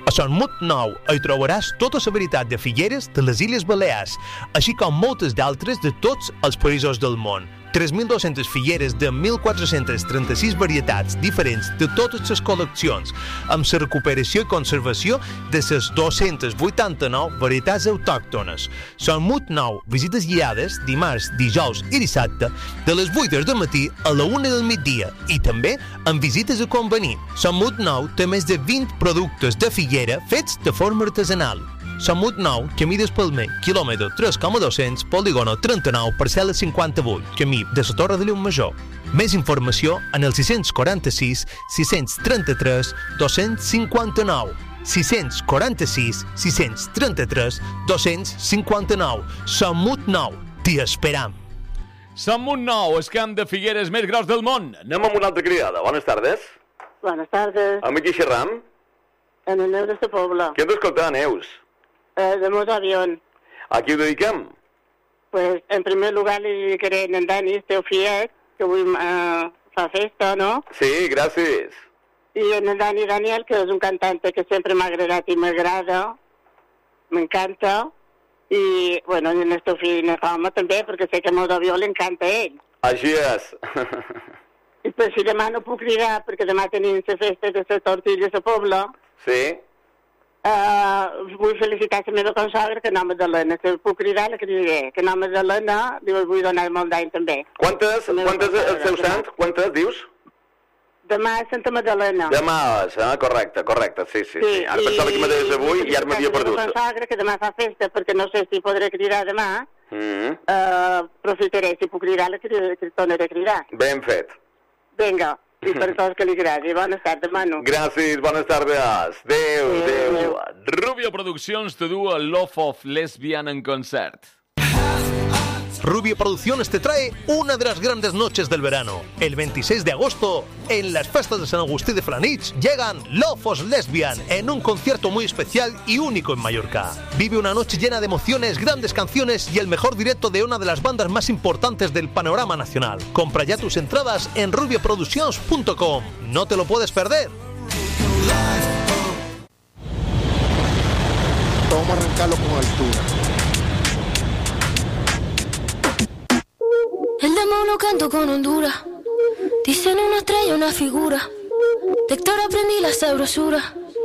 A Sant Mut Nou hi trobaràs tota la varietat de figueres de les Illes Balears, així com moltes d'altres de tots els països del món. 3.200 figueres de 1.436 varietats diferents de totes les col·leccions, amb la recuperació i conservació de les 289 varietats autòctones. Sant Mut Nou, visites guiades dimarts, dijous i dissabte de les 8 del matí a la 1 del migdia i també amb visites a convenir. Sant Mut Nou té més de 20 productes de figuera fets de forma artesanal. Sant Mut Nou, camí d'Espalmer, quilòmetre 3,200, polígono 39, parcel·la 58, camí de la Torre de Llumajor. Més informació en el 646 633 259. 646 633 259. Sant Mut Nou, t'hi esperam. Sant Mut Nou, el camp de figueres més gros del món. Anem amb una altra criada. Bones tardes. Buenas tardes. Amb qui xerram? En el Neus de este pueblo. Què t'ho escoltar, Neus? De Moto Avión. A qui ho dediquem? Pues en primer lugar li dedicaré en Dani, este Ofiet, que avui fa festa, ¿no? Sí, gràcies. I en el Dani Daniel, que és un cantante que sempre m'ha agradat i m'agrada, m'encanta. I, bueno, en este Ofiet home també, perquè sé que a Moto Avión l'encanta a ell. Així és. I per si demà no puc cridar, perquè demà tenim la festa de les tortilles a Pobla. Sí. Vull felicitar la meva consogra, que nom és Helena. Si puc cridar, la cridaré. Que nom és Helena, li vull donar molt d'any també. Quantes el seu sant? Quantes, dius? Demà és Santa Magdalena. Demà és, correcte, sí. Ara pensava que me deies avui i ara m'havia perdut. La meva consogra, que demà fa festa, perquè no sé si podré cridar demà, aprofitaré, si puc cridar, la tornaré a cridar. Ben fet. Vinga. I per tots que li agradi. Bones tardes, Manu. Gràcies, bones tardes. Adéu. Rubio Produccions te du a Love of Lesbian en concert. Rubio Producciones te trae una de las grandes noches del verano. El 26 de agosto, en las fiestas de San Agustín de Franich, llegan Love of Lesbian en un concierto muy especial y único en Mallorca. Vive una noche llena de emociones, grandes canciones y el mejor directo de una de las bandas más importantes del panorama nacional. Compra ya tus entradas en rubioproducciones.com. No te lo puedes perder. Vamos a arrancarlo con altura. El demonio canto con Honduras. Dicen una estrella, una figura. De Héctor aprendí la sabrosura.